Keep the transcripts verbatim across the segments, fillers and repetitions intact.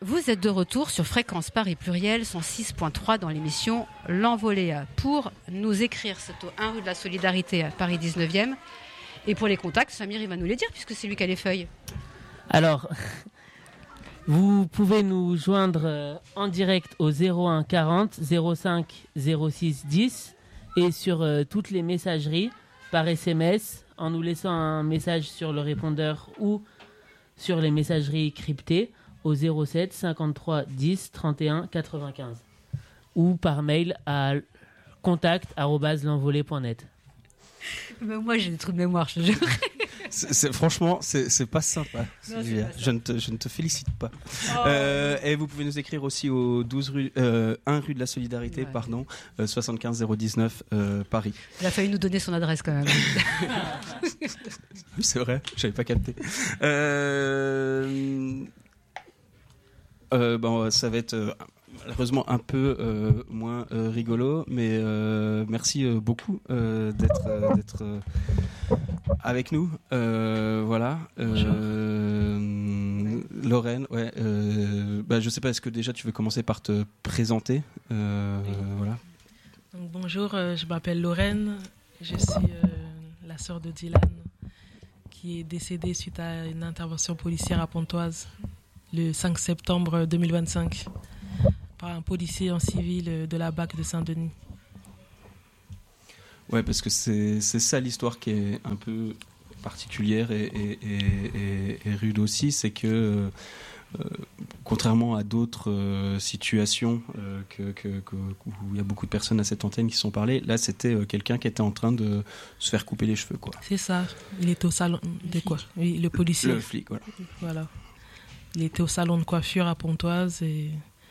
Vous êtes de retour sur Fréquence Paris Pluriel cent six virgule trois dans l'émission L'Envolée. Pour nous écrire, c'est au un rue de la Solidarité à Paris dix-neuvième. Et pour les contacts, Samir, il va nous les dire puisque c'est lui qui a les feuilles. Alors, vous pouvez nous joindre en direct au zéro un quarante zéro cinq zéro six dix et sur euh, toutes les messageries par S M S en nous laissant un message sur le répondeur ou sur les messageries cryptées au zéro sept cinquante-trois dix trente et un quatre-vingt-quinze ou par mail à contact arobase l'envolée point net. Ben moi j'ai des trous de mémoire, je te jure. C'est, c'est, franchement, c'est, c'est pas sympa. Non, c'est pas je, ne te, je ne te félicite pas. Oh. Euh, et vous pouvez nous écrire aussi au douze rue, euh, un rue de la Solidarité, ouais. pardon, euh, soixante-quinze zéro dix-neuf euh, Paris. Il a fallu nous donner son adresse quand même. Oui, c'est vrai, j'avais pas capté. Euh, euh, bon, ça va être. Euh, Malheureusement un peu euh, moins euh, rigolo, mais euh, merci euh, beaucoup euh, d'être, euh, d'être euh, avec nous. Euh, voilà. Euh, Lorraine, ouais. Euh, bah, je sais pas, est-ce que déjà tu veux commencer par te présenter euh, oui. Voilà. Donc, bonjour, euh, je m'appelle Lorraine. Je suis euh, la sœur de Dylan, qui est décédée suite à une intervention policière à Pontoise le cinq septembre deux mille vingt-cinq. Par un policier en civil de la B A C de Saint-Denis. Ouais, parce que c'est, c'est ça l'histoire qui est un peu particulière et, et, et, et rude aussi, c'est que euh, contrairement à d'autres euh, situations euh, que, que, que, où il y a beaucoup de personnes à cette antenne qui sont parlées, là c'était euh, quelqu'un qui était en train de se faire couper les cheveux, quoi. C'est ça, il était au salon de quoi oui, le policier. Le flic, voilà. Voilà. Il était au salon de coiffure à Pontoise et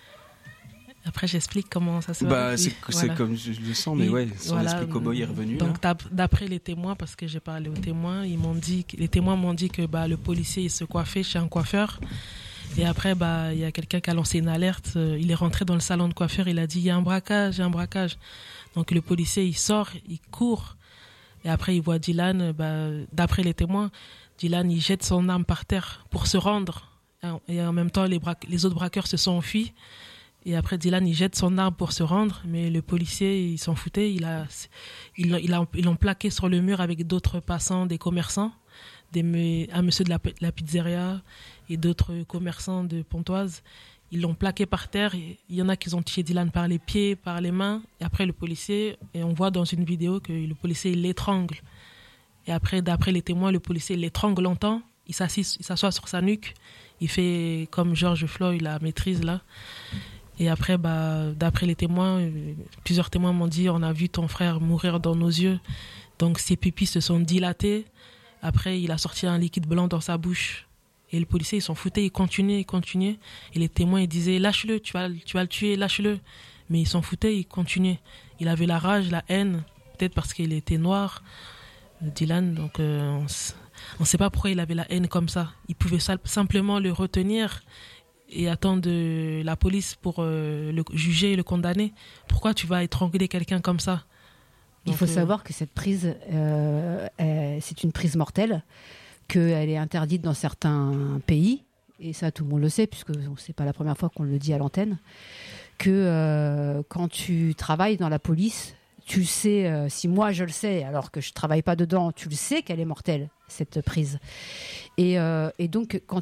après, j'explique comment ça se bah, passe. C'est, c'est voilà. Comme je le sens, mais ouais, son voilà. esprit cow-boy est revenu. Donc, là. d'après les témoins, parce que j'ai parlé aux témoins, ils m'ont dit, les témoins m'ont dit que bah, le policier il se coiffait chez un coiffeur. Et après, bah, il y a quelqu'un qui a lancé une alerte. Il est rentré dans le salon de coiffeur, il a dit il y a un braquage, il y a un braquage. Donc, le policier, il sort, il court. Et après, il voit Dylan, bah, d'après les témoins, Dylan, il jette son arme par terre pour se rendre. Et en même temps, les, bra- les autres braqueurs se sont enfuis. Et après, Dylan, il jette son arme pour se rendre, mais le policier, il s'en foutait. Il a, il, il a, ils l'ont plaqué sur le mur avec d'autres passants, des commerçants, des, un monsieur de la, la pizzeria et d'autres commerçants de Pontoise. Ils l'ont plaqué par terre. Il y en a qui ont tiré Dylan par les pieds, par les mains. Et après, le policier, et on voit dans une vidéo que le policier, il l'étrangle. Et après, d'après les témoins, le policier l'étrangle longtemps. Il s'assoit, il s'assoit sur sa nuque. Il fait comme George Floyd, la maîtrise là. Et après, bah, d'après les témoins, euh, plusieurs témoins m'ont dit on a vu ton frère mourir dans nos yeux. Donc ses pupilles se sont dilatées. Après, il a sorti un liquide blanc dans sa bouche. Et le policier, il s'en foutait, il continuait, il continuait. Et les témoins, ils disaient lâche-le, tu vas, tu vas le tuer, lâche-le. Mais il s'en foutait, il continuait. Il avait la rage, la haine, peut-être parce qu'il était noir, Dylan. Donc euh, on ne sait pas pourquoi il avait la haine comme ça. Il pouvait simplement le retenir et attendre la police pour euh, le juger et le condamner. Pourquoi tu vas étrangler quelqu'un comme ça? Donc, il faut euh... savoir que cette prise, euh, est, c'est une prise mortelle, qu'elle est interdite dans certains pays, et ça tout le monde le sait, puisque c'est pas la première fois qu'on le dit à l'antenne, que euh, quand tu travailles dans la police, tu le sais, euh, si moi je le sais, alors que je travaille pas dedans, tu le sais qu'elle est mortelle, cette prise. Et, euh, et donc, quand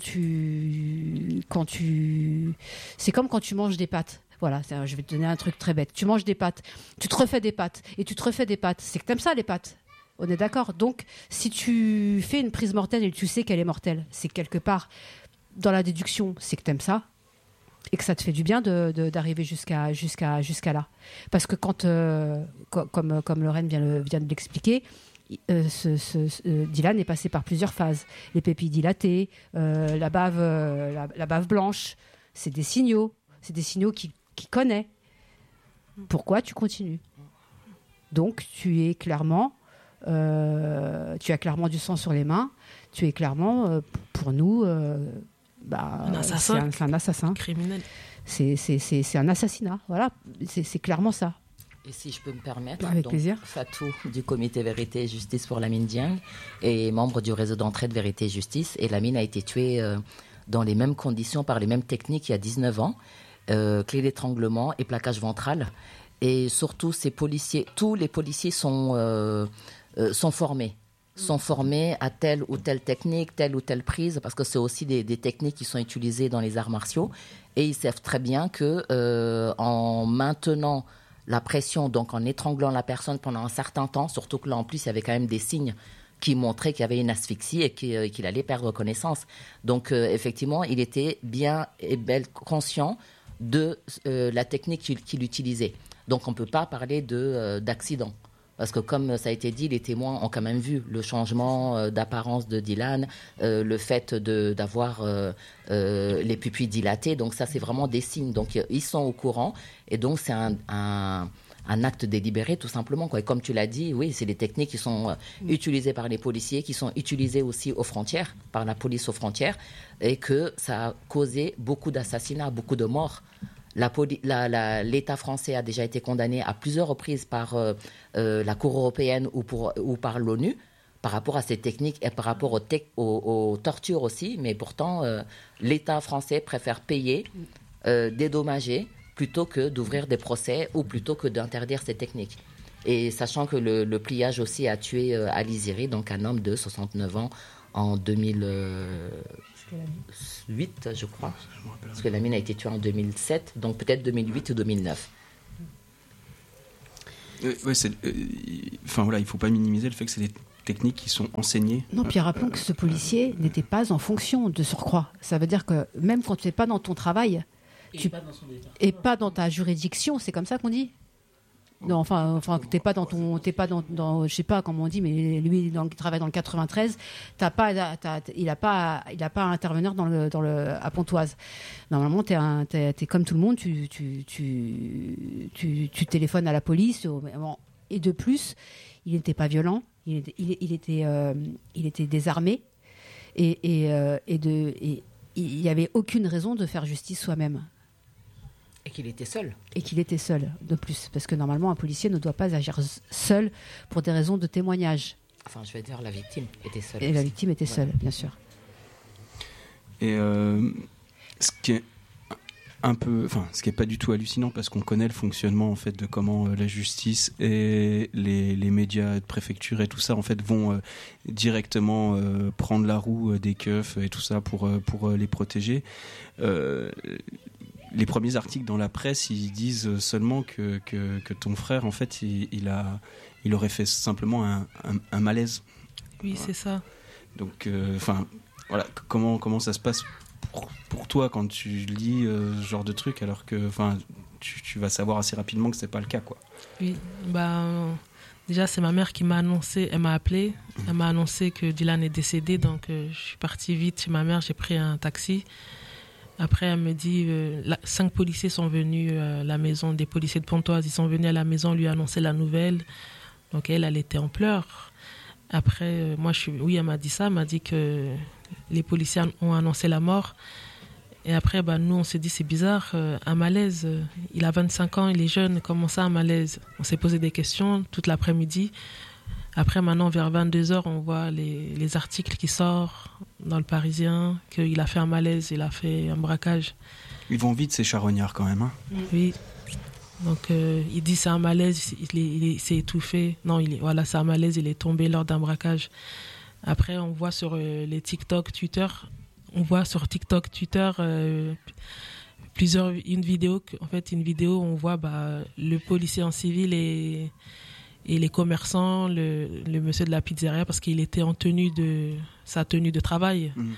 tu, quand tu, c'est comme quand tu manges des pâtes. Voilà, je vais te donner un truc très bête. Tu manges des pâtes, tu te refais des pâtes, et tu te refais des pâtes. C'est que t'aimes ça, les pâtes. On est d'accord. Donc, si tu fais une prise mortelle et tu sais qu'elle est mortelle, c'est quelque part, dans la déduction, c'est que t'aimes ça. Et que ça te fait du bien de, de, d'arriver jusqu'à, jusqu'à, jusqu'à là. Parce que quand, euh, co- comme, comme Lorraine vient, le, vient de l'expliquer, euh, ce, ce, ce, euh, Dylan est passé par plusieurs phases. Les pupilles dilatées, euh, la, bave, euh, la, la bave blanche, c'est des signaux. C'est des signaux qu'il, qu'il connaît. Pourquoi tu continues? Donc, tu es clairement... Euh, tu as clairement du sang sur les mains. Tu es clairement, euh, pour nous... Euh, Bah, un assassin, c'est un, c'est un assassin criminel. C'est, c'est, c'est, c'est un assassinat, voilà, c'est, c'est clairement ça. Et si je peux me permettre, avec donc, plaisir. Fatou du comité Vérité et Justice pour Lamine Dieng est membre du réseau d'entraide Vérité et Justice, et Lamine a été tué euh, dans les mêmes conditions, par les mêmes techniques il y a dix-neuf ans, euh, clé d'étranglement et plaquage ventral. Et surtout, ces policiers, tous les policiers sont, euh, euh, sont formés. sont formés à telle ou telle technique, telle ou telle prise, parce que c'est aussi des, des techniques qui sont utilisées dans les arts martiaux. Et ils savent très bien que euh, en maintenant la pression, donc en étranglant la personne pendant un certain temps, surtout que là en plus il y avait quand même des signes qui montraient qu'il y avait une asphyxie et qu'il, qu'il allait perdre connaissance. Donc euh, effectivement, il était bien et bel conscient de euh, la technique qu'il, qu'il utilisait. Donc on ne peut pas parler de, euh, d'accident. Parce que comme ça a été dit, les témoins ont quand même vu le changement euh, d'apparence de Dylan, euh, le fait de, d'avoir euh, euh, les pupilles dilatées. Donc ça, c'est vraiment des signes. Donc euh, ils sont au courant. Et donc c'est un, un, un acte délibéré, tout simplement, quoi. Et comme tu l'as dit, oui, c'est des techniques qui sont euh, utilisées par les policiers, qui sont utilisées aussi aux frontières, par la police aux frontières, et que ça a causé beaucoup d'assassinats, beaucoup de morts. La poli- la, la, L'État français a déjà été condamné à plusieurs reprises par euh, euh, la Cour européenne ou, pour, ou par l'ONU par rapport à ces techniques et par rapport aux, te- aux, aux tortures aussi. Mais pourtant, euh, l'État français préfère payer, euh, dédommager, plutôt que d'ouvrir des procès ou plutôt que d'interdire ces techniques. Et sachant que le, le pliage aussi a tué euh, Ali Ziri, donc un homme de soixante-neuf ans, en deux mille huit, je crois. Parce que la mine a été tuée en deux mille sept, donc peut-être deux mille huit ou deux mille neuf. Euh, ouais, c'est, euh, enfin voilà, il ne faut pas minimiser le fait que c'est des techniques qui sont enseignées. Non, puis rappelons que ce policier n'était pas en fonction de surcroît. Ça veut dire que même quand tu n'es pas dans ton travail, Et tu... pas dans son état. et pas dans ta juridiction, c'est comme ça qu'on dit. Non, enfin, enfin, t'es pas dans ton, t'es pas dans, dans, je sais pas comment on dit, mais lui, dans, il travaille dans le quatre-vingt-treize. T'as pas, t'as, il a pas, il a pas à intervenir dans le, dans le, à Pontoise. Normalement, t'es, un, t'es, t'es comme tout le monde, tu, tu, tu, tu, tu téléphones à la police. Et de plus, il n'était pas violent, il, était, il, il était, euh, il était désarmé, et, et, euh, et de, et il y avait aucune raison de faire justice soi-même. Et qu'il était seul. Et qu'il était seul, de plus. Parce que normalement, un policier ne doit pas agir seul pour des raisons de témoignage. Enfin, je vais dire, la victime était seule. Et aussi. la victime était seule, Ouais. bien sûr. Et euh, ce qui est un peu, enfin, ce qui est pas du tout hallucinant, parce qu'on connaît le fonctionnement en fait de comment euh, la justice et les, les médias de préfecture et tout ça en fait vont euh, directement euh, prendre la roue euh, des keufs et tout ça pour euh, pour euh, les protéger. Euh, les premiers articles dans la presse, ils disent seulement que que, que ton frère en fait il, il a il aurait fait simplement un, un, un malaise. Oui, c'est ça. Donc, enfin, euh, voilà, comment comment ça se passe pour, pour toi quand tu lis euh, ce genre de truc, alors que, enfin, tu, tu vas savoir assez rapidement que c'est pas le cas, quoi. Oui, bah euh, déjà c'est ma mère qui m'a annoncé, elle m'a appelé, elle m'a annoncé que Dylan est décédé, donc euh, je suis partie vite chez ma mère, j'ai pris un taxi. Après, elle me dit, euh, la, cinq policiers sont venus à la maison, des policiers de Pontoise, ils sont venus à la maison lui annoncer la nouvelle. Donc elle, elle était en pleurs. Après, euh, moi, je suis, oui, elle m'a dit ça, elle m'a dit que les policiers ont annoncé la mort. Et après, bah, nous, on s'est dit, c'est bizarre, euh, un malaise. Euh, il a vingt-cinq ans, il est jeune, comment ça, un malaise? On s'est posé des questions toute l'après-midi. Après, maintenant, vers vingt-deux heures, on voit les, les articles qui sortent dans le Parisien, qu'il a fait un malaise, il a fait un braquage. Ils vont vite, ces charognards, quand même. Hein. Oui. Donc, euh, il dit c'est un malaise, il, est, il, est, il s'est étouffé. Non, il est, voilà, c'est un malaise, il est tombé lors d'un braquage. Après, on voit sur euh, les TikTok, Twitter, on voit sur TikTok, Twitter, euh, plusieurs, une vidéo, en fait, une vidéo où on voit bah, le policier en civil et... et les commerçants, le, le monsieur de la pizzeria, parce qu'il était en tenue de sa tenue de travail. Mmh.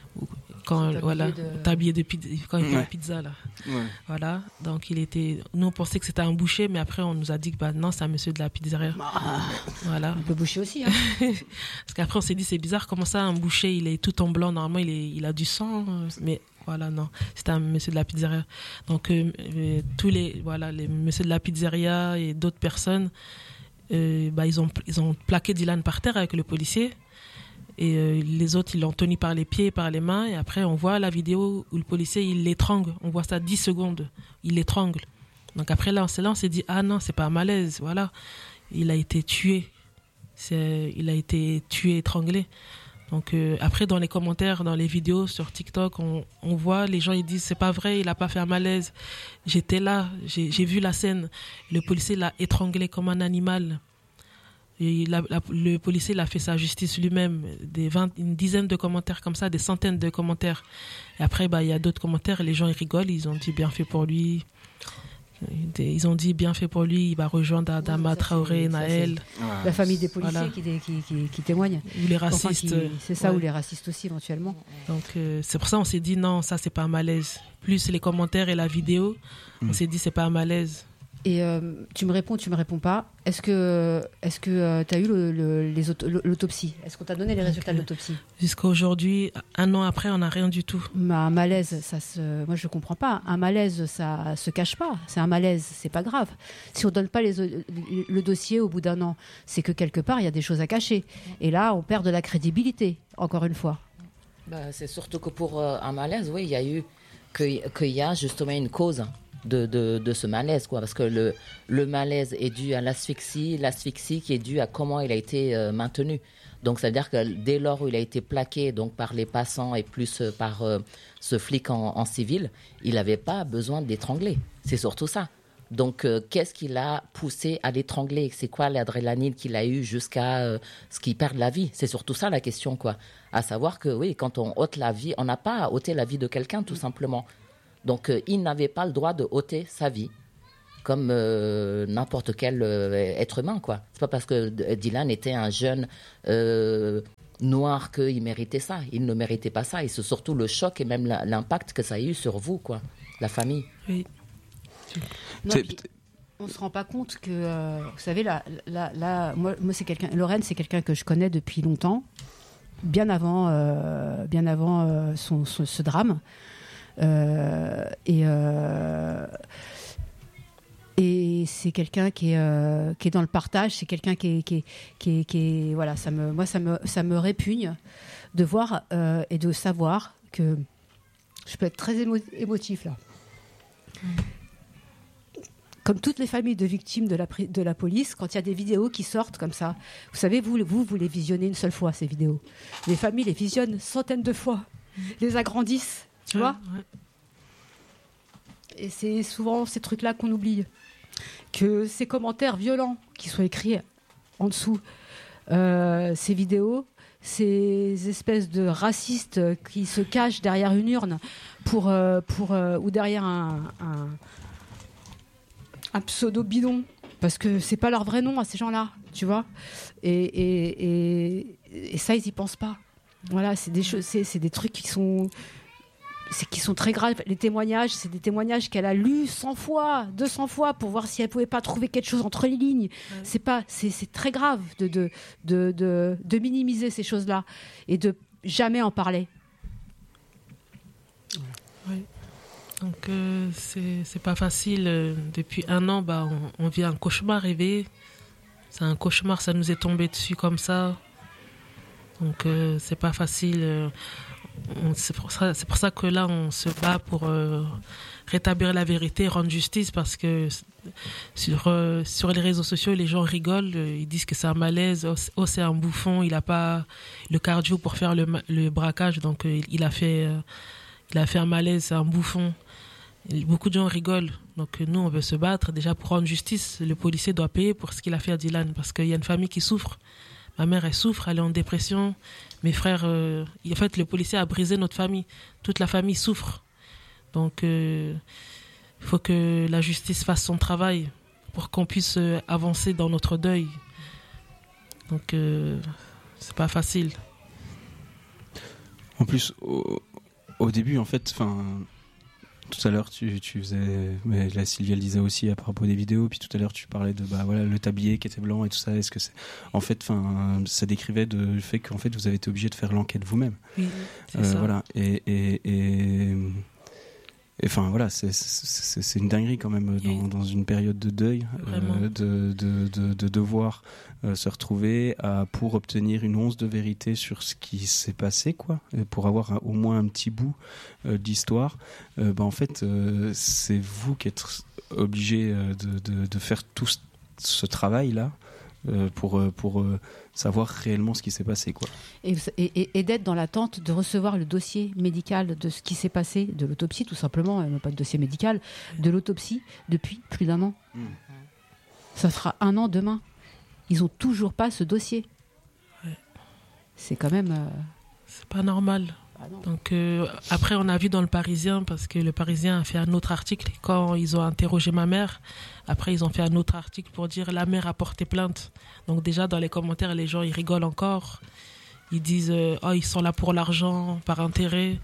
Quand tablier voilà, de... tablier de pizza, quand il fait ouais. la pizza là. Ouais. Voilà, donc il était. Nous on pensait que c'était un boucher, mais après on nous a dit que bah non, c'est un monsieur de la pizzeria. Ah, voilà. On peut boucher aussi. Hein. Parce qu'après on s'est dit c'est bizarre, comment ça un boucher il est tout en blanc, normalement il est, il a du sang, mais voilà non, c'était un monsieur de la pizzeria. Donc euh, euh, tous les voilà les monsieur de la pizzeria et d'autres personnes. Euh, bah, ils, ont, ils ont plaqué Dylan par terre avec le policier et euh, les autres ils l'ont tenu par les pieds, par les mains, et après on voit la vidéo où le policier il l'étrangle, on voit ça dix secondes, il l'étrangle. Donc après là, là on s'est dit ah non, c'est pas un malaise, voilà, il a été tué, c'est, il a été tué, étranglé. Donc euh, après, dans les commentaires, dans les vidéos sur TikTok, on, on voit les gens, ils disent c'est pas vrai, il a pas fait un malaise. J'étais là, j'ai, j'ai vu la scène. Le policier l'a étranglé comme un animal. Et la, la, le policier l'a fait sa justice lui-même. Des vingt, une dizaine de commentaires comme ça, des centaines de commentaires. Et après, bah, il y a d'autres commentaires, les gens ils rigolent, ils ont dit bien fait pour lui. Ils ont dit bien fait pour lui, il va rejoindre Adama oui, Traoré, Naël. La famille des policiers voilà. qui, qui, qui, qui témoignent. Ou les racistes. Enfin, qui, c'est ça, ouais. ou les racistes aussi éventuellement. Donc euh, c'est pour ça qu'on s'est dit non, ça c'est pas un malaise. Plus les commentaires et la vidéo, mmh. on s'est dit c'est pas un malaise. Et euh, tu me réponds, tu me réponds pas. Est-ce que, est-ce que euh, tu as eu le, le, les auto, l'autopsie ? Est-ce qu'on t'a donné les résultats okay. de l'autopsie ? Jusqu'à aujourd'hui, un an après, on n'a rien du tout. Mais un malaise, ça se, moi je comprends pas. Un malaise, ça se cache pas. C'est un malaise, c'est pas grave. Si on donne pas les, le dossier au bout d'un an, c'est que quelque part il y a des choses à cacher. Et là, on perd de la crédibilité. Encore une fois. Bah, c'est surtout que pour euh, un malaise, oui, il y a eu que qu'il y a justement une cause. De, de, de ce malaise, quoi, parce que le, le malaise est dû à l'asphyxie, l'asphyxie qui est due à comment il a été euh, maintenu. Donc, ça veut dire que dès lors où il a été plaqué donc, par les passants et plus euh, par euh, ce flic en, en civil, il n'avait pas besoin de l'étrangler. C'est surtout ça. Donc, euh, qu'est-ce qui l'a poussé à l'étrangler ? C'est quoi l'adrénaline qu'il a eu jusqu'à euh, ce qu'il perde la vie ? C'est surtout ça la question, quoi. À savoir que, oui, quand on ôte la vie, on n'a pas à ôter la vie de quelqu'un, tout simplement. Donc, euh, il n'avait pas le droit de ôter sa vie, comme euh, n'importe quel euh, être humain, quoi. C'est pas parce que Dylan était un jeune euh, noir qu'il méritait ça. Il ne méritait pas ça. Et c'est surtout le choc et même l'impact que ça a eu sur vous, quoi, la famille. Oui. Non, puis, on se rend pas compte que, euh, vous savez, là, là, là moi, moi, c'est quelqu'un, Lorraine, c'est quelqu'un que je connais depuis longtemps, bien avant, euh, bien avant euh, son, son, ce drame. Euh, et, euh, et c'est quelqu'un qui est, euh, qui est dans le partage, c'est quelqu'un qui est, qui est, qui est, qui est voilà, ça me, moi ça me, ça me répugne de voir euh, et de savoir que je peux être très émo- émotif là. Mmh. Comme toutes les familles de victimes de la, de la police, quand il y a des vidéos qui sortent comme ça, vous savez, vous, vous, vous les visionnez une seule fois, ces vidéos. Les familles les visionnent centaines de fois, les agrandissent. Tu vois ? Ouais. Et c'est souvent ces trucs-là qu'on oublie. Que ces commentaires violents qui sont écrits en dessous, euh, ces vidéos, ces espèces de racistes qui se cachent derrière une urne pour, euh, pour, euh, ou derrière un, un, un pseudo bidon, parce que c'est pas leur vrai nom à ces gens-là, tu vois ? Et, et, et, et ça, ils y pensent pas. Voilà, c'est des choses, c'est, c'est des trucs qui sont... C'est qui sont très graves. Les témoignages, c'est des témoignages qu'elle a lus cent fois, deux cents fois pour voir si elle pouvait pas trouver quelque chose entre les lignes. Ouais. C'est pas, c'est, c'est très grave de de, de de de minimiser ces choses-là et de jamais en parler. Oui. Donc euh, c'est c'est pas facile. Depuis un an, bah on, on vit un cauchemar rêvé. C'est un cauchemar, ça nous est tombé dessus comme ça. Donc euh, c'est pas facile. On, c'est, pour ça, c'est pour ça que là, on se bat pour euh, rétablir la vérité, rendre justice, parce que sur, euh, sur les réseaux sociaux, les gens rigolent, euh, ils disent que c'est un malaise, oh, oh c'est un bouffon, il n'a pas le cardio pour faire le, le braquage, donc euh, il, a fait, euh, il a fait un malaise, c'est un bouffon. Et beaucoup de gens rigolent, donc euh, nous, on veut se battre. Déjà, pour rendre justice, le policier doit payer pour ce qu'il a fait à Dylan, parce qu'il y a une famille qui souffre. Ma mère, elle souffre, elle est en dépression. Mes frères, euh, en fait, le policier a brisé notre famille. Toute la famille souffre. Donc, il euh, faut que la justice fasse son travail pour qu'on puisse euh, avancer dans notre deuil. Donc, euh, c'est pas facile. En plus, au, au début, en fait, enfin... Tout à l'heure, tu, tu faisais, mais là Sylvia le disait aussi à propos des vidéos. Puis tout à l'heure, tu parlais de bah voilà le tablier qui était blanc et tout ça. Est-ce que c'est, en fait, enfin, ça décrivait de, le fait qu'en fait vous avez été obligé de faire l'enquête vous-même. Oui, c'est euh, ça. Voilà. Et et et enfin voilà, c'est, c'est c'est une dinguerie quand même dans, oui. dans une période de deuil, euh, de, de de de devoir euh, se retrouver à, pour obtenir une once de vérité sur ce qui s'est passé, quoi, et pour avoir un, au moins un petit bout euh, d'histoire. Euh, bah en fait, euh, c'est vous qui êtes obligé euh, de, de de faire tout ce, ce travail là. euh, pour, euh, pour euh, savoir réellement ce qui s'est passé, quoi. Et, et, et d'être dans l'attente de recevoir le dossier médical de ce qui s'est passé, de l'autopsie tout simplement, non pas de dossier médical, de l'autopsie depuis plus d'un an. Mmh. Ça fera un an demain. Ils n'ont toujours pas ce dossier. Ouais. C'est quand même... Euh... C'est pas normal. Ah Donc euh, après, on a vu dans le Parisien, parce que le Parisien a fait un autre article quand ils ont interrogé ma mère. Après, ils ont fait un autre article pour dire la mère a porté plainte. Donc déjà, dans les commentaires, les gens, ils rigolent encore. Ils disent euh, oh, ils sont là pour l'argent, par intérêt.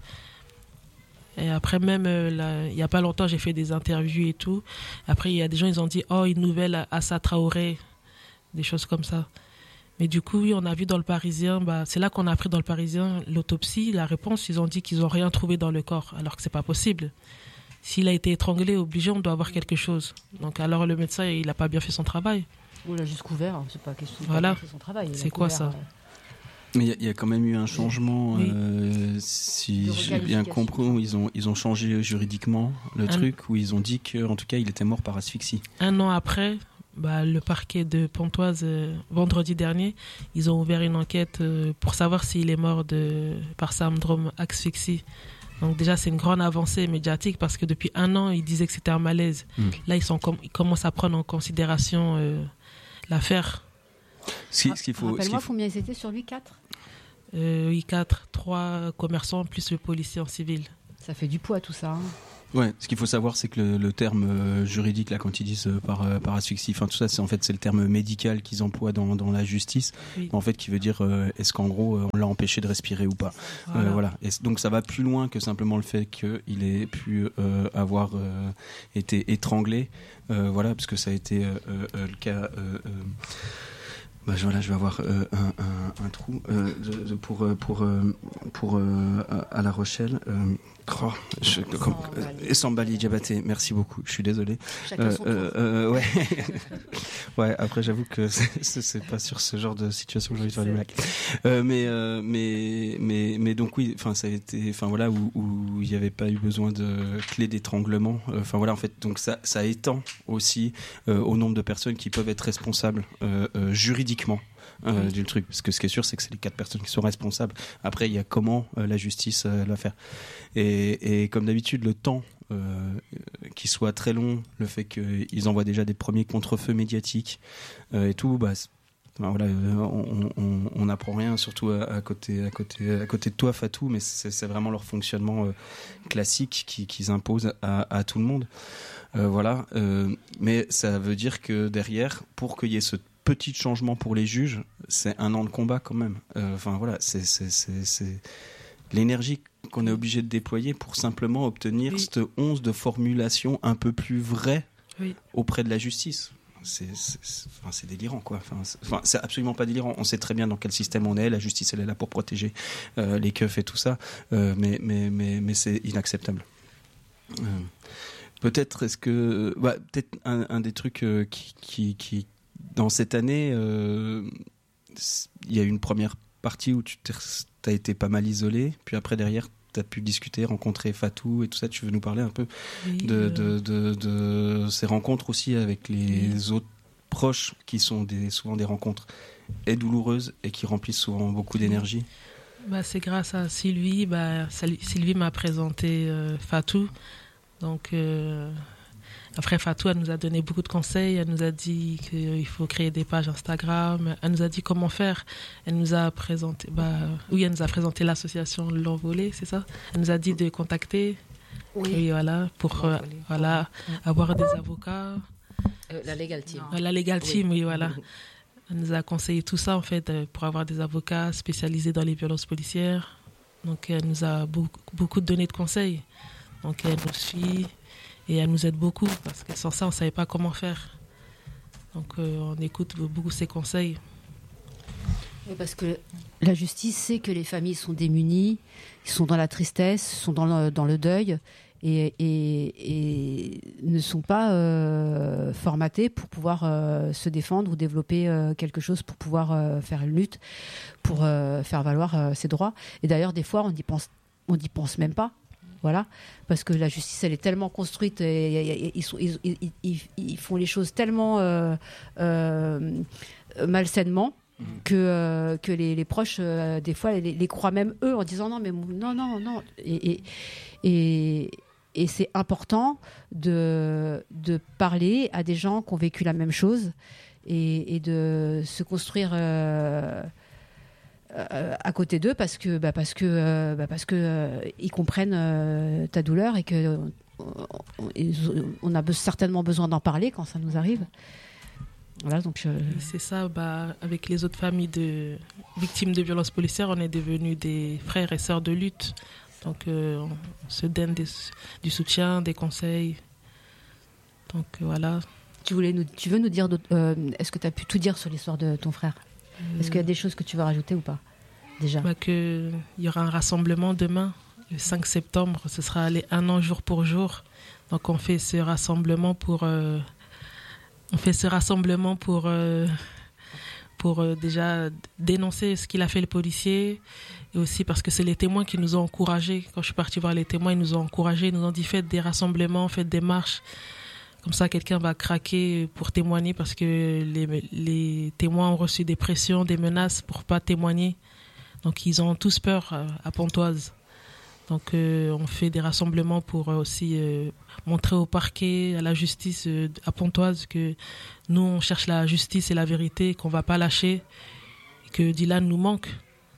Et après, même, euh, là, il n'y a pas longtemps, j'ai fait des interviews et tout. Après, il y a des gens, ils ont dit oh, une nouvelle à Assa Traoré, des choses comme ça. Mais du coup, oui, on a vu dans le Parisien, bah, c'est là qu'on a appris dans le Parisien l'autopsie, la réponse, ils ont dit qu'ils n'ont rien trouvé dans le corps, alors que c'est pas possible. S'il a été étranglé, obligé, on doit avoir quelque chose. Donc alors le médecin, il n'a pas bien fait son travail. On l'a juste couvert, c'est pas question de voilà. faire son travail. C'est quoi ça ? Mais il y, y a quand même eu un changement, oui. euh, si j'ai bien compris, ils ont, ils ont changé juridiquement le un... truc, où ils ont dit qu'en tout cas, il était mort par asphyxie. Un an après... Bah, le parquet de Pontoise, euh, vendredi dernier, ils ont ouvert une enquête euh, pour savoir s'il est mort de, par syndrome asphyxie. Donc déjà, c'est une grande avancée médiatique parce que depuis un an, ils disaient que c'était un malaise. Mmh. Là, ils, sont com- ils commencent à prendre en considération euh, l'affaire. Ce qu'il, ce qu'il faut, Rappelle-moi ce qu'il faut... combien ils étaient sur lui, quatre euh, Oui, quatre, trois commerçants plus le policier en civil. Ça fait du poids tout ça, hein. Ouais, ce qu'il faut savoir, c'est que le, le terme euh, juridique, là, quand ils disent euh, par, euh, par asphyxie, enfin tout ça, c'est en fait c'est le terme médical qu'ils emploient dans, dans la justice, oui. En fait, qui veut dire euh, est-ce qu'en gros euh, on l'a empêché de respirer ou pas. Voilà. Euh, voilà. Et donc ça va plus loin que simplement le fait qu'il ait pu euh, avoir euh, été étranglé, euh, voilà, parce que ça a été euh, euh, le cas. Euh, euh, Bah, voilà, je vais avoir euh, un, un, un trou euh, de, de, pour pour pour, pour euh, à La Rochelle. Euh, oh, je, comme, euh, Sambali Diabaté, merci beaucoup. Je suis désolé. Chacun son euh, euh, ouais, ouais. Après, j'avoue que c'est, c'est pas sur ce genre de situation que j'ai envie de faire des blagues. Euh, mais euh, mais mais mais donc oui, enfin ça a été, enfin voilà où où il n'y avait pas eu besoin de clé d'étranglement. Enfin voilà, en fait, donc ça ça étend aussi euh, au nombre de personnes qui peuvent être responsables euh, euh, juridiquement. Euh, oui. Du truc, parce que ce qui est sûr, c'est que c'est les quatre personnes qui sont responsables. Après, il y a comment euh, la justice euh, la faire. Et, et comme d'habitude, le temps euh, qui soit très long, le fait qu'ils envoient déjà des premiers contre-feux médiatiques euh, et tout, bah, ben voilà, on n'apprend rien, surtout à, à côté, à côté, à côté de toi, Fatou, mais c'est, c'est vraiment leur fonctionnement euh, classique qui, qu'ils imposent à, à tout le monde. Euh, voilà, euh, mais ça veut dire que derrière, pour qu'il y ait ce petit changement pour les juges, c'est un an de combat quand même. Enfin euh, voilà, c'est, c'est, c'est, c'est l'énergie qu'on est obligé de déployer pour simplement obtenir oui. cette once de formulation un peu plus vraie oui. auprès de la justice. C'est, c'est, c'est, enfin, c'est délirant quoi. Enfin, c'est, enfin, c'est absolument pas délirant. On sait très bien dans quel système on est. La justice, elle est là pour protéger euh, les keufs et tout ça. Euh, mais, mais, mais, mais c'est inacceptable. Euh, peut-être est-ce que, bah, peut-être un, un des trucs euh, qui, qui, qui dans cette année, euh, il y a eu une première partie où tu as été pas mal isolé, puis après derrière, tu as pu discuter, rencontrer Fatou et tout ça. Tu veux nous parler un peu oui, de, euh... de, de, de ces rencontres aussi avec les oui. autres proches qui sont des, souvent des rencontres et douloureuses et qui remplissent souvent beaucoup d'énergie. Bah, c'est grâce à Sylvie. Bah, Sylvie m'a présenté euh, Fatou. Donc... Euh... Après, Fatou, elle nous a donné beaucoup de conseils. Elle nous a dit qu'il faut créer des pages Instagram. Elle nous a dit comment faire. Elle nous a présenté, bah, oui, elle nous a présenté l'association L'Envolée, c'est ça ? Elle nous a dit de contacter, oui, oui voilà, pour euh, voilà, oui. avoir des avocats. Euh, la Legal Team. Non. La Legal Team, oui, oui voilà. Elle nous a conseillé tout ça, en fait, pour avoir des avocats spécialisés dans les violences policières. Donc, elle nous a beaucoup, beaucoup donné de conseils. Donc, elle nous suit. Et elle nous aide beaucoup, parce que sans ça, on ne savait pas comment faire. Donc, euh, on écoute beaucoup ses conseils. Oui, parce que la justice sait que les familles sont démunies, ils sont dans la tristesse, sont dans le, dans le deuil, et, et, et ne sont pas euh, formatés pour pouvoir euh, se défendre ou développer euh, quelque chose pour pouvoir euh, faire une lutte, pour euh, faire valoir euh, ses droits. Et d'ailleurs, des fois, on n'y pense, on n'y pense même pas. Voilà, parce que la justice, elle est tellement construite, et, et, et, ils, sont, ils, ils, ils, ils font les choses tellement euh, euh, malsainement que, euh, que les, les proches, euh, des fois, les, les croient même eux en disant non, mais non, non, non. Et, et, et, et c'est important de, de parler à des gens qui ont vécu la même chose et, et de se construire euh, euh, à côté d'eux parce que, bah, parce que, euh, bah, parce que euh, ils comprennent euh, ta douleur et que on, on a certainement besoin d'en parler quand ça nous arrive. Voilà, donc je... C'est ça, bah, avec les autres familles de victimes de violences policières, on est devenus des frères et sœurs de lutte. Donc euh, on se donne des, du soutien, des conseils. Donc euh, voilà. Tu, voulais nous, tu veux nous dire, euh, est-ce que tu as pu tout dire sur l'histoire de ton frère ? euh... Est-ce qu'il y a des choses que tu veux rajouter ou pas déjà ? Bah, qu'il y aura un rassemblement demain, le cinq septembre, ce sera allé un an jour pour jour. Donc on fait ce rassemblement pour... Euh, On fait ce rassemblement pour, euh, pour euh, déjà dénoncer ce qu'il a fait le policier et aussi parce que c'est les témoins qui nous ont encouragés. Quand je suis partie voir les témoins, ils nous ont encouragés, ils nous ont dit faites des rassemblements, faites des marches. Comme ça, quelqu'un va craquer pour témoigner parce que les, les témoins ont reçu des pressions, des menaces pour ne pas témoigner. Donc ils ont tous peur à, à Pontoise. Donc euh, on fait des rassemblements pour aussi euh, montrer au parquet, à la justice euh, à Pontoise que nous on cherche la justice et la vérité, qu'on ne va pas lâcher, et que Dylan nous manque.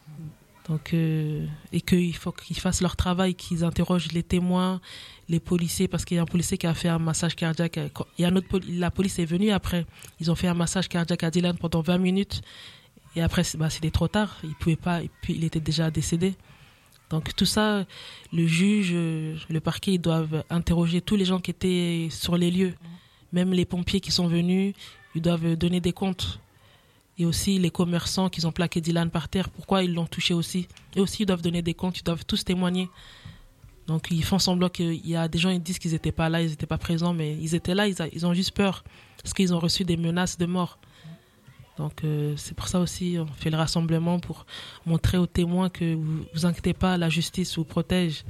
Donc, euh, et qu'il faut qu'ils fassent leur travail, qu'ils interrogent les témoins, les policiers, parce qu'il y a un policier qui a fait un massage cardiaque. Il y a un autre poli- la police est venue après, ils ont fait un massage cardiaque à Dylan pendant vingt minutes et après bah, c'était trop tard, il pouvait pas, et puis il était déjà décédé. Donc tout ça, le juge, le parquet, ils doivent interroger tous les gens qui étaient sur les lieux. Même les pompiers qui sont venus, ils doivent donner des comptes. Et aussi les commerçants qui ont plaqué Dylan par terre, pourquoi ils l'ont touché aussi. Et aussi ils doivent donner des comptes, ils doivent tous témoigner. Donc ils font semblant qu'il y a des gens qui disent qu'ils n'étaient pas là, ils n'étaient pas présents, mais ils étaient là, ils, a, ils ont juste peur. Parce qu'ils ont reçu des menaces de mort. Donc euh, c'est pour ça aussi on fait le rassemblement pour montrer aux témoins que vous vous inquiétez pas, la justice vous protège.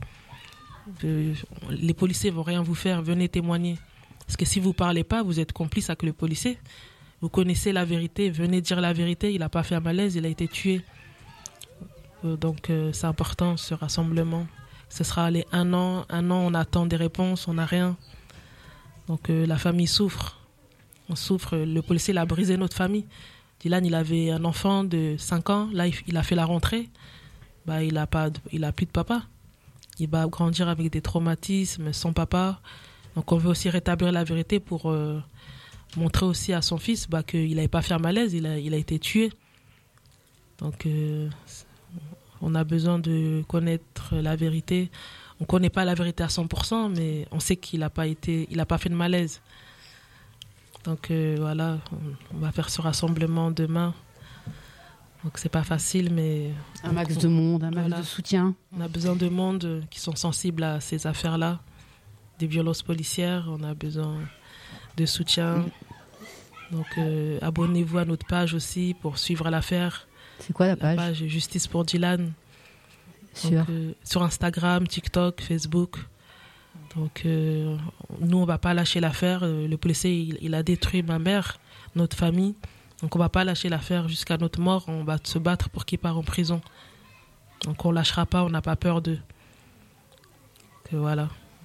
Euh, les policiers vont rien vous faire, venez témoigner. Parce que si vous parlez pas, vous êtes complice avec le policier. Vous connaissez la vérité, venez dire la vérité. Il n'a pas fait un malaise, il a été tué. Euh, donc euh, c'est important ce rassemblement. Ce sera allé un an, un an on attend des réponses, on n'a rien. Donc euh, la famille souffre. On souffre, le policier il a brisé notre famille. Dylan, il avait un enfant de cinq ans, là il a fait la rentrée, bah, il n'a pas, il a plus de papa. Il va grandir avec des traumatismes, sans papa. Donc on veut aussi rétablir la vérité pour euh, montrer aussi à son fils bah, qu'il n'avait pas fait un malaise, il a, il a été tué. Donc euh, on a besoin de connaître la vérité. On ne connaît pas la vérité à cent pour cent, mais on sait qu'il n'a pas été, il n'a pas fait de malaise. Donc euh, voilà, on, on va faire ce rassemblement demain. Donc c'est pas facile, mais... Un max de monde, un max voilà. de soutien. On a besoin de monde qui sont sensibles à ces affaires-là, des violences policières. On a besoin de soutien. Donc euh, abonnez-vous à notre page aussi pour suivre l'affaire. C'est quoi la page, la page Justice pour Dylan. sur, Donc, euh, sur Instagram, TikTok, Facebook. Donc, euh, nous, on ne va pas lâcher l'affaire. Le policier, il, il a détruit ma mère, notre famille. Donc, on ne va pas lâcher l'affaire jusqu'à notre mort. On va se battre pour qu'il parte en prison. Donc, on ne lâchera pas, on n'a pas peur d'eux. Donc, voilà.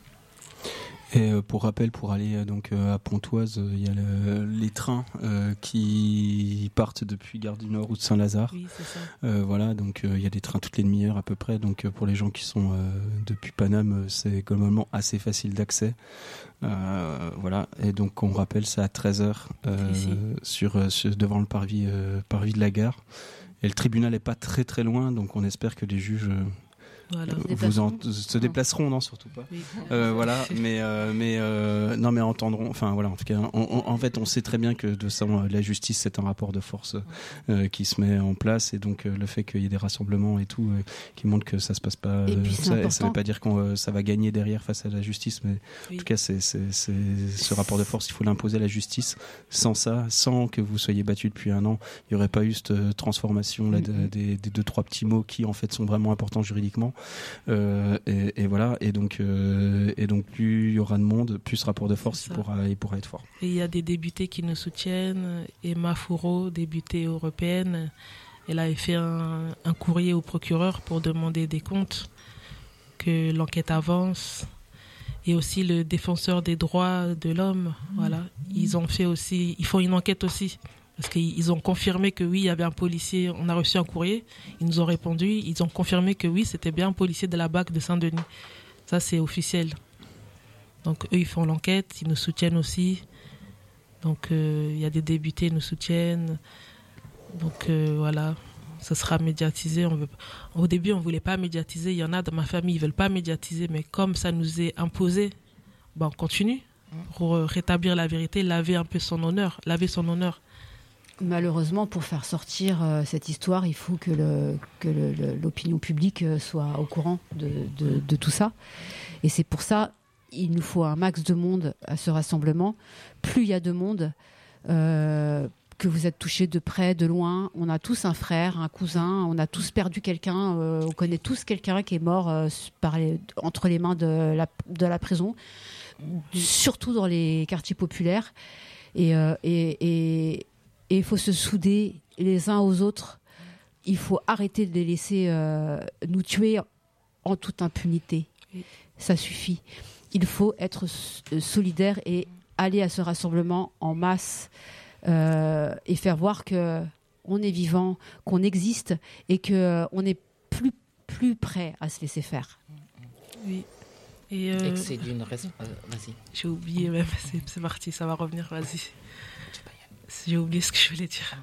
Et euh, pour rappel, pour aller euh, donc euh, à Pontoise, il euh, y a le, les trains euh, qui partent depuis Gare du Nord ou de Saint-Lazare. Oui, c'est ça. Euh, voilà, donc il euh, y a des trains toutes les demi-heures à peu près. Donc euh, pour les gens qui sont euh, depuis Paname, c'est globalement assez facile d'accès. Euh, voilà, et donc on rappelle, c'est à treize heures euh, sur, sur devant le parvis, euh, parvis de la gare. Et le tribunal est pas très très loin, donc on espère que les juges euh, Voilà. Euh, vous en, se déplaceront, non, surtout pas. Oui. Euh, voilà, mais euh, mais euh, non, mais entendront. Enfin voilà, en tout cas, on, on, en fait, on sait très bien que de ça, la justice, c'est un rapport de force euh, qui se met en place, et donc euh, le fait qu'il y ait des rassemblements et tout, euh, qui montrent que ça se passe pas. Euh, ça, ça veut pas dire qu'on euh, ça va gagner derrière face à la justice, mais Oui. en tout cas, c'est, c'est, c'est ce rapport de force, il faut l'imposer à la justice. Sans ça, sans que vous soyez battu depuis un an, il y aurait pas eu cette transformation là, de, des, des deux trois petits mots qui en fait sont vraiment importants juridiquement. Euh, et, et voilà. Et donc, euh, et donc, plus il y aura de monde, plus ce rapport de force il pourra, il pourra être fort. Et il y a des députés qui nous soutiennent. Emma Fourreau, députée européenne, elle a fait un, un courrier au procureur pour demander des comptes, que l'enquête avance. Et aussi le défenseur des droits de l'homme, voilà, ils ont fait aussi, ils font une enquête aussi, parce qu'ils ont confirmé que oui, il y avait un policier. On a reçu un courrier, ils nous ont répondu, ils ont confirmé que oui, c'était bien un policier de la B A C de Saint-Denis. Ça, c'est officiel. Donc eux, ils font l'enquête, ils nous soutiennent aussi. Donc euh, il y a des députés qui nous soutiennent. Donc euh, voilà. Ce sera médiatisé. On veut... Au début, on ne voulait pas médiatiser. Il y en a dans ma famille, ils ne veulent pas médiatiser. Mais comme ça nous est imposé, ben on continue pour rétablir la vérité, laver un peu son honneur, laver son honneur. Malheureusement, pour faire sortir euh, cette histoire, il faut que, le, que le, le, l'opinion publique soit au courant de, de, de tout ça. Et c'est pour ça il nous faut un max de monde à ce rassemblement. Plus il y a de monde, euh, que vous êtes touchés de près, de loin. On a tous un frère, un cousin, on a tous perdu quelqu'un, euh, on connaît tous quelqu'un qui est mort euh, par les, entre les mains de la, de la prison, surtout dans les quartiers populaires. Et il euh, et, et, et faut se souder les uns aux autres. Il faut arrêter de les laisser euh, nous tuer en toute impunité. Ça suffit. Il faut être solidaire et aller à ce rassemblement en masse. Euh, et faire voir qu'on est vivant, qu'on existe et qu'on euh, est plus, plus prêt à se laisser faire. Oui. Et, euh, et que c'est d'une raison. Euh, vas-y. J'ai oublié même, c'est, c'est parti, ça va revenir, vas-y. J'ai oublié ce que je voulais dire.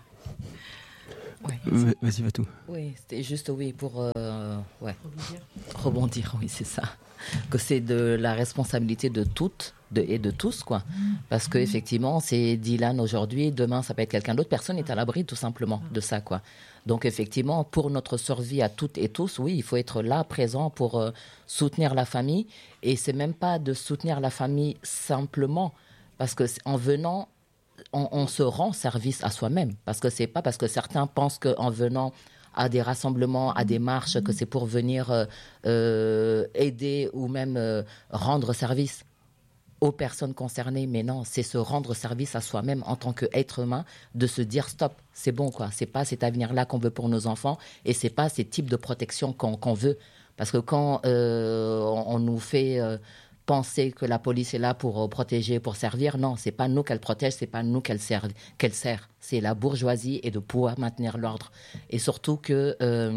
Ouais. Euh, vas-y, va tout. Oui, c'était juste, oui, pour euh, ouais. rebondir. Rebondir, oui, c'est ça. Que c'est de la responsabilité de toutes de, et de tous, quoi. Parce qu'effectivement, c'est Dylan aujourd'hui, demain, ça peut être quelqu'un d'autre. Personne n'est à l'abri, tout simplement, de ça, quoi. Donc, effectivement, pour notre survie à toutes et tous, oui, il faut être là, présent pour euh, soutenir la famille. Et c'est même pas de soutenir la famille simplement, parce qu'en venant, on, on se rend service à soi-même. Parce que c'est pas parce que certains pensent qu'en venant à des rassemblements, à des marches, que c'est pour venir euh, euh, aider ou même euh, rendre service aux personnes concernées. Mais non, c'est se rendre service à soi-même en tant qu'être humain, de se dire stop, c'est bon, quoi. C'est pas cet avenir-là qu'on veut pour nos enfants et c'est pas ces types de protection qu'on, qu'on veut. Parce que quand euh, on, on nous fait euh, penser que la police est là pour protéger, pour servir, non, c'est pas nous qu'elle protège, c'est pas nous qu'elle sert, qu'elle sert. C'est la bourgeoisie et de pouvoir maintenir l'ordre. Et surtout que euh,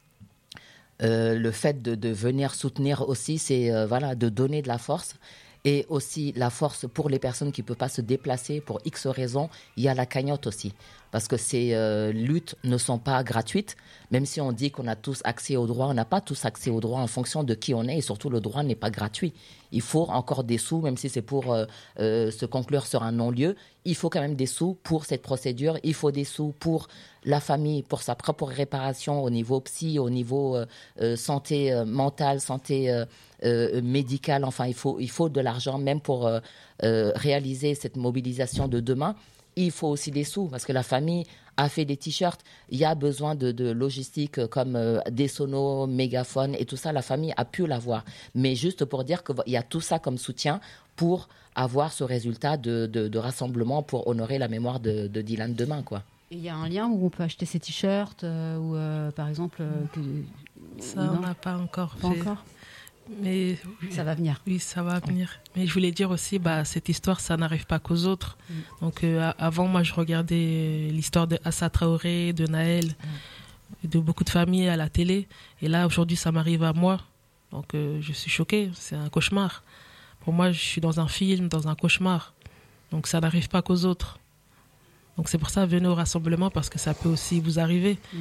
euh, le fait de, de venir soutenir aussi, c'est euh, voilà, de donner de la force. Et aussi la force pour les personnes qui ne peuvent pas se déplacer pour X raisons, il y a la cagnotte aussi. Parce que ces euh, luttes ne sont pas gratuites. Même si on dit qu'on a tous accès au droit, on n'a pas tous accès au droit en fonction de qui on est. Et surtout, le droit n'est pas gratuit. Il faut encore des sous, même si c'est pour euh, euh, se conclure sur un non-lieu. Il faut quand même des sous pour cette procédure. Il faut des sous pour la famille, pour sa propre réparation au niveau psy, au niveau euh, euh, santé euh, mentale, santé euh, euh, médicale. Enfin, il faut, il faut de l'argent même pour euh, euh, réaliser cette mobilisation de demain. Il faut aussi des sous parce que la famille a fait des t-shirts. Il y a besoin de, de logistique comme euh, des sonos, mégaphones et tout ça. La famille a pu l'avoir. Mais juste pour dire qu'il y a tout ça comme soutien pour avoir ce résultat de, de, de rassemblement pour honorer la mémoire de, de Dylan demain, quoi. Il y a un lien où on peut acheter ces t-shirts euh, ou euh, par exemple euh, que... Ça, non, on n'a pas encore pas fait. Encore Mais ça va venir. Oui, ça va venir. Mais je voulais dire aussi, bah, cette histoire, ça n'arrive pas qu'aux autres. Mm. Donc, euh, avant, moi, je regardais l'histoire de Assa Traoré, de Naël, mm. de beaucoup de familles à la télé. Et là, aujourd'hui, ça m'arrive à moi. Donc, euh, je suis choquée. C'est un cauchemar. Pour moi, je suis dans un film, dans un cauchemar. Donc, ça n'arrive pas qu'aux autres. Donc, c'est pour ça, venez au rassemblement, parce que ça peut aussi vous arriver. Mm.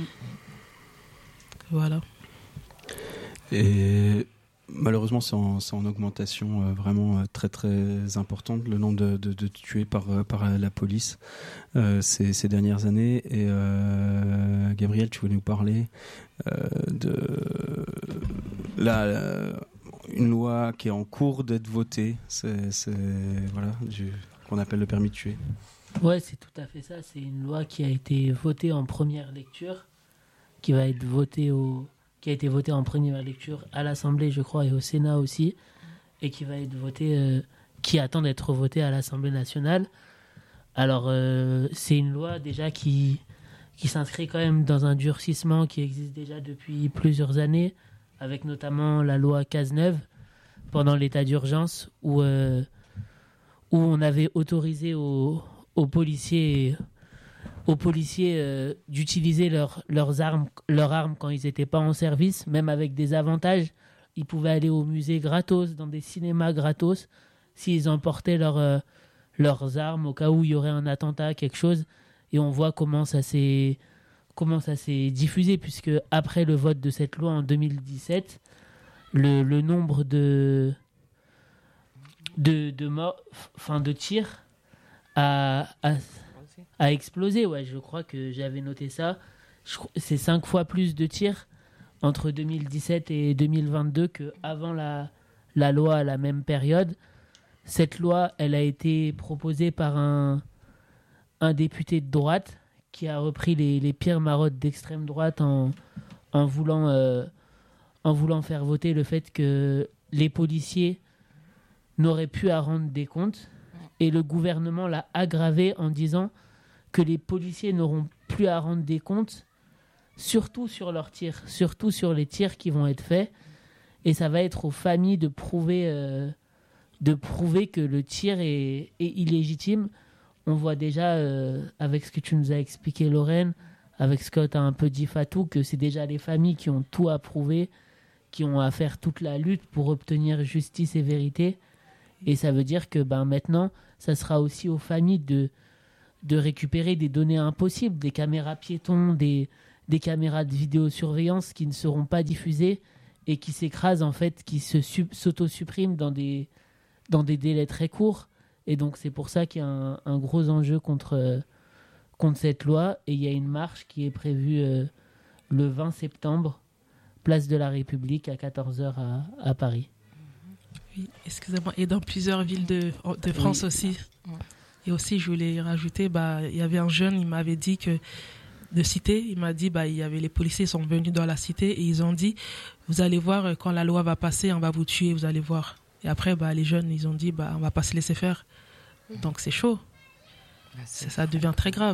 Voilà. Et... Malheureusement, c'est en, c'est en augmentation euh, vraiment euh, très très importante, le nombre de, de, de tués par, euh, par la police euh, ces, ces dernières années. Et euh, Gabriel, tu voulais nous parler euh, de la, la, une loi qui est en cours d'être votée, c'est, c'est, voilà, du, qu'on appelle le permis de tuer. Ouais, c'est tout à fait ça. C'est une loi qui a été votée en première lecture, qui va être votée au qui a été voté en première lecture à l'Assemblée, je crois, et au Sénat aussi, et qui va être voté, euh, qui attend d'être voté à l'Assemblée nationale. Alors, euh, c'est une loi déjà qui, qui s'inscrit quand même dans un durcissement qui existe déjà depuis plusieurs années, avec notamment la loi Cazeneuve, pendant l'état d'urgence, où, euh, où on avait autorisé aux, aux policiers, aux policiers euh, d'utiliser leur, leurs armes, leurs armes quand ils n'étaient pas en service, même avec des avantages. Ils pouvaient aller au musée gratos, dans des cinémas gratos, s'ils emportaient leur, euh, leurs armes au cas où il y aurait un attentat, quelque chose. Et on voit comment ça s'est, comment ça s'est diffusé, puisque après le vote de cette loi en deux mille dix-sept, le, le nombre de, de, de, morts, enfin de tirs a, a, a explosé. Ouais, je crois que j'avais noté ça. Je, c'est cinq fois plus de tirs entre deux mille dix-sept et deux mille vingt-deux qu'avant la, la loi à la même période. Cette loi, elle a été proposée par un, un député de droite qui a repris les, les pires marottes d'extrême droite en, en, voulant, euh, en voulant faire voter le fait que les policiers n'auraient plus à rendre des comptes. Et le gouvernement l'a aggravé en disant que les policiers n'auront plus à rendre des comptes, surtout sur leurs tirs, surtout sur les tirs qui vont être faits. Et ça va être aux familles de prouver... Euh, de prouver que le tir est, est illégitime. On voit déjà, euh, avec ce que tu nous as expliqué, Lorraine, avec ce que tu as un peu dit, Fatou, que c'est déjà les familles qui ont tout à prouver, qui ont à faire toute la lutte pour obtenir justice et vérité. Et ça veut dire que ben, maintenant, ça sera aussi aux familles de, de récupérer des données impossibles, des caméras piétons, des, des caméras de vidéosurveillance qui ne seront pas diffusées et qui s'écrasent, en fait, qui se, s'auto-suppriment dans des... dans des délais très courts. Et donc, c'est pour ça qu'il y a un, un gros enjeu contre, euh, contre cette loi. Et il y a une marche qui est prévue euh, le vingt septembre, place de la République, à quatorze heures à, à Paris. Oui, excusez-moi. Et dans plusieurs villes de, de France oui. aussi. Et aussi, je voulais rajouter, bah, il y avait un jeune, il m'avait dit que, de cité, il m'a dit, bah, il y avait les policiers sont venus dans la cité et ils ont dit, vous allez voir, quand la loi va passer, on va vous tuer, vous allez voir. Et après, bah, les jeunes, ils ont dit, bah, on ne va pas se laisser faire. Donc, c'est chaud. C'est ça devient très grave.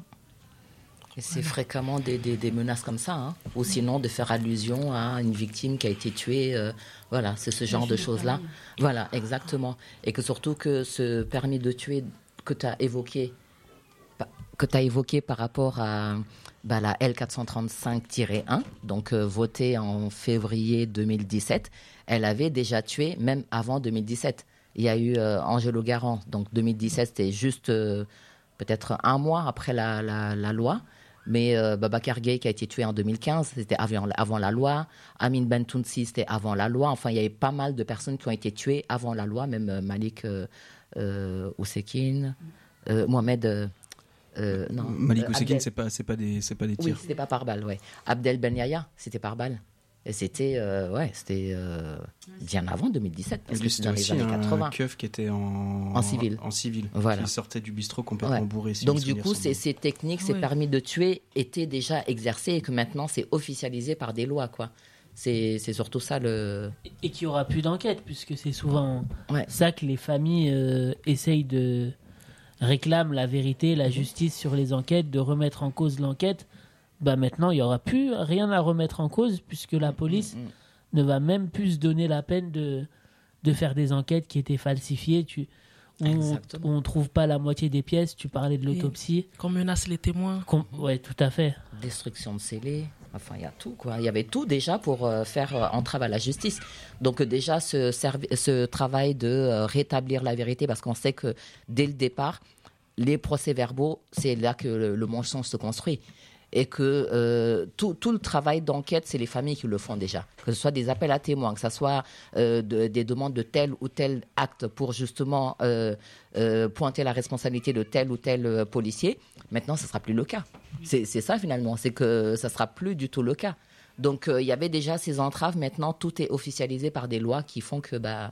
Et c'est voilà. fréquemment des, des, des menaces comme ça. Hein. Ou sinon, de faire allusion à une victime qui a été tuée. Euh, voilà, c'est ce genre de choses-là. Voilà, exactement. Et que surtout que ce permis de tuer que tu as évoqué, que tu as évoqué par rapport à bah, la L quatre cent trente-cinq tiret un, donc euh, votée en février deux mille dix-sept, elle avait déjà tué même avant deux mille dix-sept. Il y a eu euh, Angelo Garant, donc deux mille dix-sept, c'était juste euh, peut-être un mois après la, la, la loi. Mais euh, Babacar Gueye qui a été tué en deux mille quinze, c'était avant, avant la loi. Amin Bentounsi, c'était avant la loi. Enfin, il y avait pas mal de personnes qui ont été tuées avant la loi, même euh, Malik euh, euh, Oussekine, euh, Mohamed... Euh, Euh, non, Malik euh, Oussekine, Abdel... c'est pas, c'est pas des, c'est pas des tirs. Oui, c'était pas par balle, ouais. Abdel Ben Yahya, c'était par balle. Et c'était, euh, ouais, c'était euh, bien avant deux mille dix-sept, parce que c'était dans les années quatre-vingts. Un keuf qui était en, en civil, en civil, voilà. Qui sortait du bistrot complètement ouais. bourré. Si donc du coup, ces, ces techniques, ces ouais. permis de tuer étaient déjà exercés et que maintenant c'est officialisé par des lois, quoi. C'est, c'est surtout ça le. Et qu'il n'y aura plus d'enquête, puisque c'est souvent ouais. ça que les familles euh, essayent de. Réclament la vérité, la justice sur les enquêtes, de remettre en cause l'enquête. Bah maintenant, il n'y aura plus rien à remettre en cause puisque la police mmh, mmh. ne va même plus se donner la peine de, de faire des enquêtes qui étaient falsifiées. Tu, où on ne trouve pas la moitié des pièces. Tu parlais de l'autopsie. Qu'on menace les témoins. Qu'on, ouais, tout à fait. Destruction de scellés. Enfin, il y a tout, quoi. Il y avait tout déjà pour euh, faire euh, entrave à la justice. Donc, euh, déjà, ce, servi- ce travail de euh, rétablir la vérité, parce qu'on sait que dès le départ, les procès-verbaux, c'est là que le, le mensonge se construit. Et que euh, tout, tout le travail d'enquête, c'est les familles qui le font déjà. Que ce soit des appels à témoins, que ce soit euh, de, des demandes de tel ou tel acte pour justement euh, euh, pointer la responsabilité de tel ou tel euh, policier. Maintenant, ce ne sera plus le cas. C'est, c'est ça finalement, c'est que ça ne sera plus du tout le cas. Donc, il euh, y avait déjà ces entraves. Maintenant, tout est officialisé par des lois qui font que bah,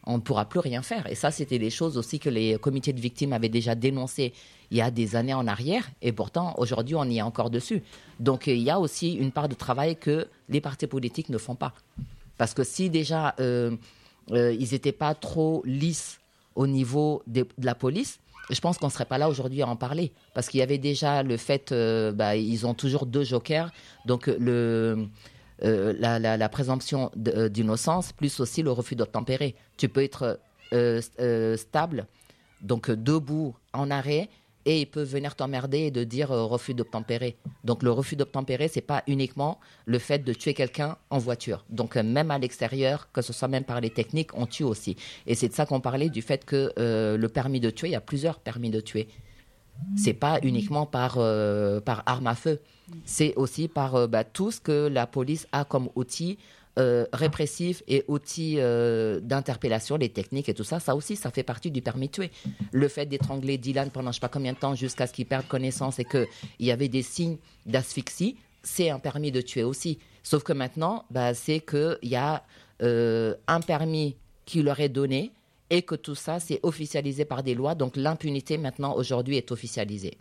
on ne pourra plus rien faire. Et ça, c'était des choses aussi que les comités de victimes avaient déjà dénoncées il y a des années en arrière. Et pourtant, aujourd'hui, on y est encore dessus. Donc, il y a aussi une part de travail que les partis politiques ne font pas. Parce que si déjà, euh, euh, ils n'étaient pas trop lisses au niveau de, de la police, je pense qu'on ne serait pas là aujourd'hui à en parler. Parce qu'il y avait déjà le fait, euh, bah, ils ont toujours deux jokers. Donc, le... Euh, la, la, la présomption d'innocence, plus aussi le refus d'obtempérer. Tu peux être euh, euh, stable, donc debout, en arrêt, et ils peuvent venir t'emmerder et de dire euh, refus d'obtempérer. Donc le refus d'obtempérer, c'est pas uniquement le fait de tuer quelqu'un en voiture. Donc euh, même à l'extérieur, que ce soit même par les techniques, on tue aussi. Et c'est de ça qu'on parlait, du fait que euh, le permis de tuer, il y a plusieurs permis de tuer. C'est pas uniquement par, euh, par arme à feu. C'est aussi par euh, bah, tout ce que la police a comme outils euh, répressifs et outils euh, d'interpellation, les techniques et tout ça. Ça aussi, ça fait partie du permis de tuer. Le fait d'étrangler Dylan pendant je ne sais pas combien de temps jusqu'à ce qu'il perde connaissance et qu'il y avait des signes d'asphyxie, c'est un permis de tuer aussi. Sauf que maintenant, bah, c'est qu'il y a euh, un permis qui leur est donné et que tout ça, c'est officialisé par des lois. Donc l'impunité, maintenant, aujourd'hui, est officialisée.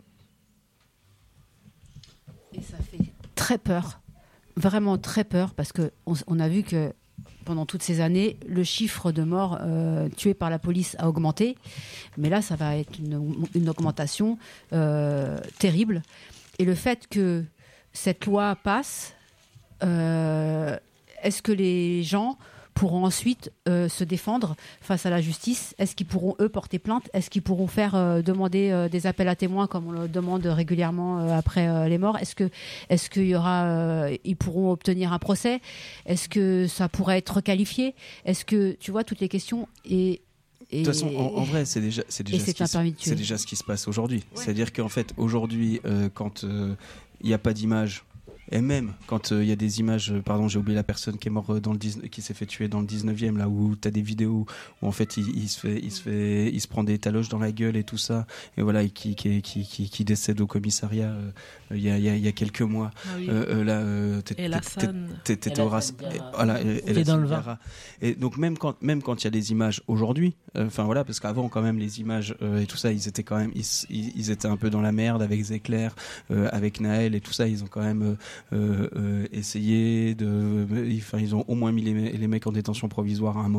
Et ça fait très peur, vraiment très peur, parce qu'on on a vu que pendant toutes ces années, le chiffre de morts euh, tués par la police a augmenté. Mais là, ça va être une, une augmentation euh, terrible. Et le fait que cette loi passe, euh, est-ce que les gens pourront ensuite euh, se défendre face à la justice? Est-ce qu'ils pourront, eux, porter plainte? Est-ce qu'ils pourront faire euh, demander euh, des appels à témoins comme on le demande régulièrement euh, après euh, les morts? Est-ce que, est-ce qu'il y aura, euh, ils pourront obtenir un procès? Est-ce que ça pourrait être qualifié? Est-ce que, tu vois, toutes les questions et de toute façon, en, en vrai, c'est déjà, c'est déjà, ce qui, se, c'est déjà ce qui se passe aujourd'hui. Ouais. C'est-à-dire qu'en fait, aujourd'hui, euh, quand il euh, n'y a pas d'image, et même quand il euh, y a des images, euh, pardon, j'ai oublié la personne qui est morte dans le dix, qui s'est fait tuer dans le dix-neuvième, là où tu as des vidéos où en fait il, il se fait, il se fait, il se prend des taloches dans la gueule et tout ça, et voilà, et qui, qui, qui, qui, qui décède au commissariat il euh, y, a, y, a, y a quelques mois. Ah oui. euh, euh, là, euh, t'étais au ras, voilà, et dans le Var. Et donc même quand, même quand il y a des images aujourd'hui, enfin euh, voilà, parce qu'avant quand même les images euh, et tout ça, ils étaient quand même, ils, ils, ils étaient un peu dans la merde avec Zéclair, euh, avec Naël et tout ça, ils ont quand même euh, Euh, euh, essayer de, enfin ils ont au moins mis les, les mecs en détention provisoire à un moment.